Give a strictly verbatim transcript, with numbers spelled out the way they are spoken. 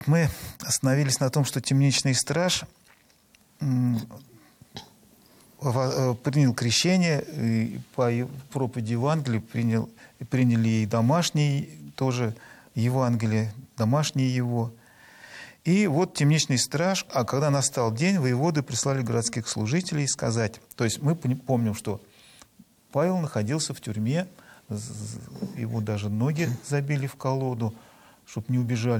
мы остановились на том, что темничный страж принял крещение, и по проповеди Евангелия принял, приняли и домашние тоже Евангелие, домашние его. И вот темничный страж, а когда настал день, воеводы прислали городских служителей сказать. То есть мы помним, что Павел находился в тюрьме, его даже ноги забили в колоду, чтобы не убежали.